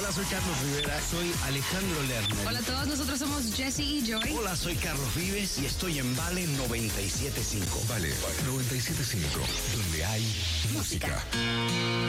Hola, soy Carlos Rivera. Soy Alejandro Lerner. Hola a todos, nosotros somos Jesse y Joy. Hola, soy Carlos Vives y estoy en Vale 97.5. Vale 97.5, donde hay música.